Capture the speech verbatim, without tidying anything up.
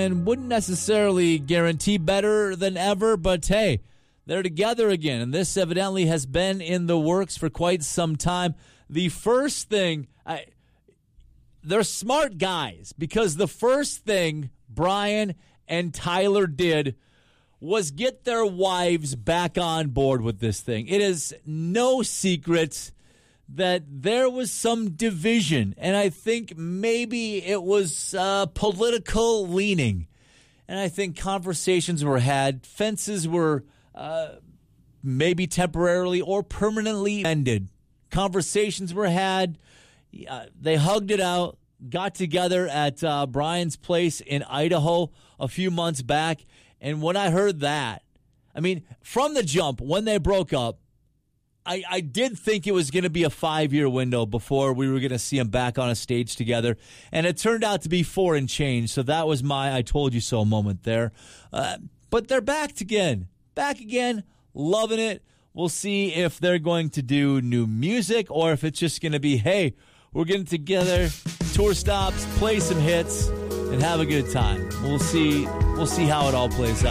and wouldn't necessarily guarantee better than ever, but hey, they're together again, and this evidently has been in the works for quite some time. The first thing, I, they're smart guys, because the first thing Brian and Tyler did was get their wives back on board with this thing. It is no secret that there was some division, and I think maybe it was uh, political leaning. And I think conversations were had, fences were uh, maybe temporarily or permanently ended. Conversations were had, uh, they hugged it out, got together at uh, Brian's place in Idaho a few months back, and when I heard that, I mean, from the jump, when they broke up, I, I did think it was going to be a five-year window before we were going to see them back on a stage together, and it turned out to be four and change, so that was my I told you so moment there. Uh, but they're back again, back again, loving it. We'll see if they're going to do new music or if it's just going to be, hey, we're getting together, tour stops, play some hits, and have a good time. We'll see. We'll see how it all plays out.